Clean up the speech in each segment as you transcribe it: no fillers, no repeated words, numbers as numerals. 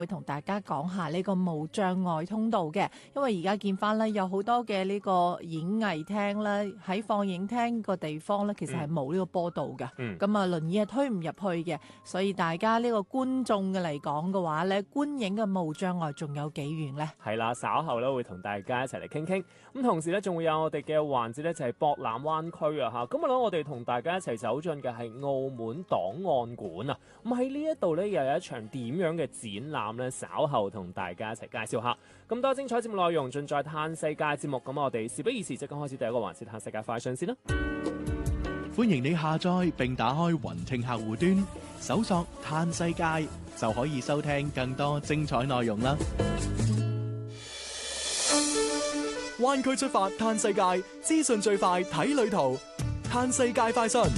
會同大家講下呢個無障礙通道嘅，因為而家見翻咧有好多嘅呢個演藝廳咧，喺放映廳個地方咧，其實係冇呢個坡道嘅。咁啊，輪椅係推唔入去嘅，所以大家呢個觀眾嘅嚟講嘅話咧，觀影嘅無障礙仲有幾遠呢？ 係啦，稍後咧會同大家一齊嚟傾傾。咁同時咧仲會有我哋嘅環節咧，就係博覽灣區啊嚇。咁啊，我哋同大家一齊走進嘅係澳門檔案館啊。咁喺呢一度咧又有一場點樣嘅展覽咧？稍後同大家一齊介紹下。咁多精彩節目內容盡在嘆世界節目。咁我哋事不宜遲，即刻開始第一個環節嘆世界快訊先啦。 歡迎你下載並打開雲聽客戶端，搜索嘆世界就可以收聽更多精彩內容啦。灣區出發嘆世界，資訊最快睇旅途，嘆世界快訊。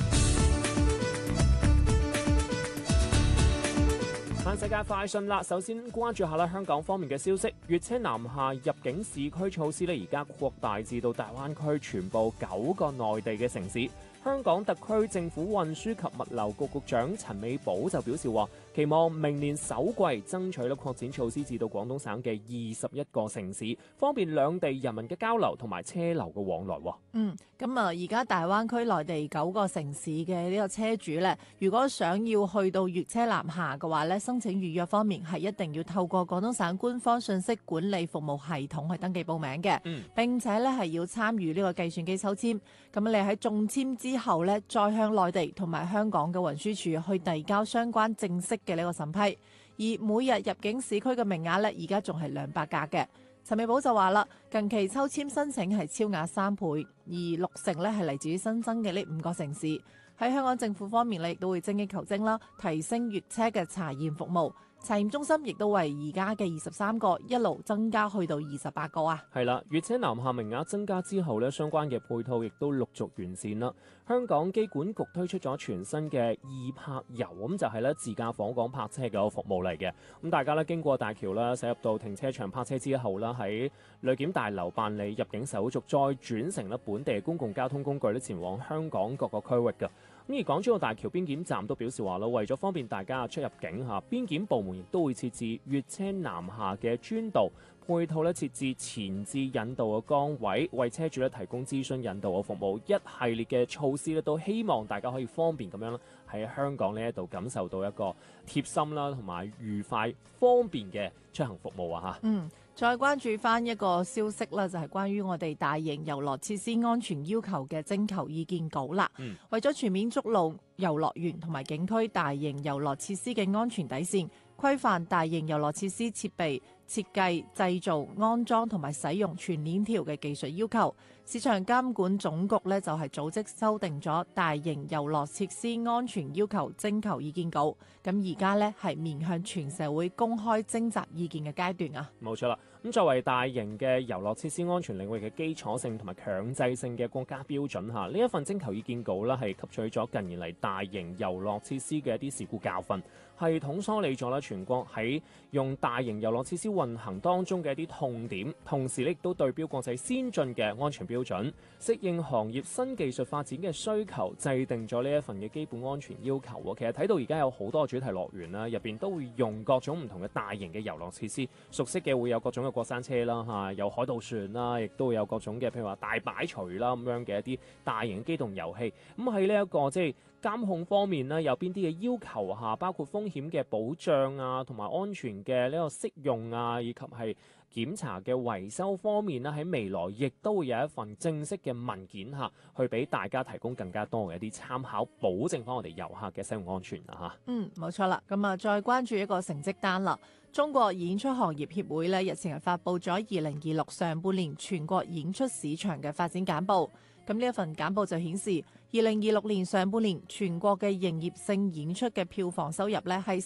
嘆世界快訊啦，首先關注下啦香港方面嘅消息。粵車南下入境市區措施咧，而家擴大至到大灣區全部9個內地嘅城市。香港特區政府運輸及物流局局長陳美寶就表示話，期望明年首季爭取咧擴展措施至到廣東省嘅21個城市，方便兩地人民嘅交流同埋車流嘅往來。 咁啊，而家大灣區內地9個城市嘅呢個車主咧，如果想要去到粵車南下嘅話咧，申請預約方面係一定要透過廣東省官方信息管理服務系統去登記報名嘅，並且咧係要參與呢個計算機抽籤。咁你喺中籤之後咧，再向內地同埋香港嘅運輸署去遞交相關正式嘅呢個審批。而每日入境市區嘅名額咧，而家仲係200架嘅。陳美寶就話啦，近期抽籤申請係超額3倍，而60%咧係嚟自於新增嘅呢5個城市。喺香港政府方面咧，亦都會精益求精啦，提升粵車嘅查驗服務。查驗中心亦都為而家嘅23個一路增加去到28個啊。 係啦，粵車南下名額增加之後咧，相關嘅配套亦都陸續完善啦。香港機管局推出咗全新嘅易泊遊，咁就係咧自駕訪港泊車嘅服務嚟嘅。咁大家咧經過大橋啦，駛入到停車場泊車之後啦，喺旅檢大樓辦理入境手續，再轉乘咧本地公共交通工具咧前往香港各個區域嘅。咁而港珠澳大橋邊檢站都表示話啦，為咗方便大家出入境嚇，邊檢部門亦都會設置粵車南下嘅專道，配套咧設置前置引導嘅崗位，為車主咧提供諮詢引導嘅服務。一系列嘅措施咧，都希望大家可以方便咁樣喺香港呢一度感受到一個貼心啦，同埋愉快方便嘅出行服務啊嚇。 再關注翻一個消息啦，就係關於我哋大型遊樂設施安全要求嘅徵求意見稿啦。為咗全面築路遊樂園同埋景區大型遊樂設施嘅安全底線，規範大型遊樂設施設備、設計、製造、安裝同埋使用全鏈條嘅技術要求。市場監管總局呢，就係組織修訂咗大型遊樂設施安全要求徵求意見稿，咁而家呢，係面向全社會公開徵集意見嘅階段啊。 冇錯啦，咁作為大型嘅遊樂設施安全領域嘅基礎性同埋強制性嘅國家標準下，呢一份徵求意見稿呢，係吸取咗近年嚟大型遊樂設施嘅一啲事故教訓，系統梳理咗啦全國喺用大型遊樂設施運行當中嘅一啲痛點，同時亦都對標國際先進嘅安全標準，適應行業新技術發展嘅需求，制定咗呢一份嘅基本安全要求。其實睇到而家有好多主題樂園啦，入邊都會用各種唔同嘅大型嘅遊樂設施，熟悉嘅會有各種嘅過山車啦，嚇有海盜船啦，亦都會有各種嘅譬如話大擺錘啦咁樣嘅一啲大型機動遊戲。咁喺呢一個即係監控方面呢，有邊啲嘅要求下，包括風險嘅保障啊，同埋安全嘅呢個適用啊，以及係檢查嘅維修方面呢，喺未來亦都會有一份正式嘅文件下去俾大家提供更加多嘅一啲參考，保證翻我哋遊客嘅使用安全啊嚇。 冇錯啦。咁啊，再關注一個成績單啦。中國演出行業協會呢，日前係發布咗2026上半年全國演出市場嘅發展簡報。咁呢一份簡報就顯示，2026年上半年全國嘅營業性演出嘅票房收入呢係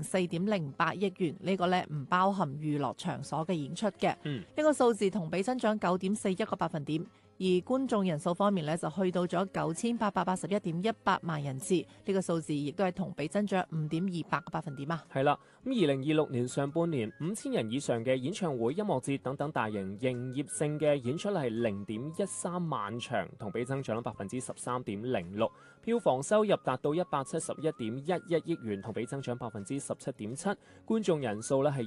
304.08億元，呢個呢唔包含娛樂場所嘅演出嘅。呢個數字同比增長9.41個百分點。 而觀眾人數方面咧就去到咗9881.18萬人次，呢個數字亦都係同比增長5.28個百分點啊。 係啦，咁2026年上半年5000人以上嘅演唱會、音樂節等等大型營業性嘅演出係0.13萬場，同比增長13.06%，票房收入達到171.11億元，同比增長17.7%，觀眾人數咧係